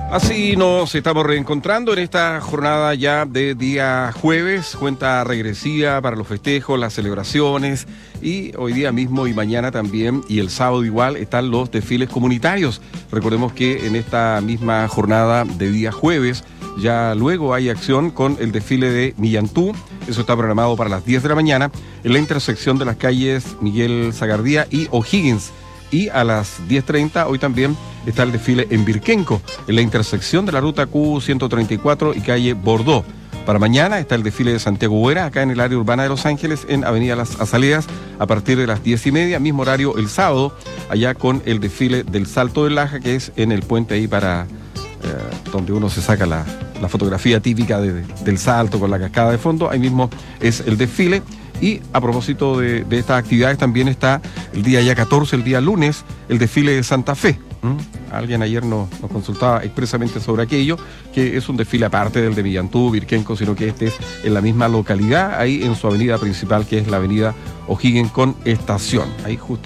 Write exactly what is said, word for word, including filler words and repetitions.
Así nos estamos reencontrando en esta jornada ya de día jueves, cuenta regresiva para los festejos, las celebraciones, y hoy día mismo y mañana también y el sábado igual están los desfiles comunitarios. Recordemos que en esta misma jornada de día jueves ya luego hay acción con el desfile de Millantú. Eso está programado para las diez de la mañana en la intersección de las calles Miguel Sagardía y O'Higgins. Y a las diez treinta hoy también está el desfile en Virquenco, en la intersección de la ruta Q ciento treinta y cuatro y calle Bordeaux. Para mañana está el desfile de Santiago Huera, acá en el área urbana de Los Ángeles, en Avenida Las Azaleas, a partir de las diez y media, mismo horario el sábado, allá con el desfile del Salto del Laja, que es en el puente ahí para eh, donde uno se saca la, la fotografía típica de, del salto con la cascada de fondo. Ahí mismo es el desfile. Y a propósito de, de estas actividades también está el día ya catorce, el día lunes, el desfile de Santa Fe. ¿Mm? Alguien ayer nos, nos consultaba expresamente sobre aquello, que es un desfile aparte del de Millantú, Virquenco, sino que este es en la misma localidad, ahí en su avenida principal, que es la avenida O'Higgins con estación. Ahí justo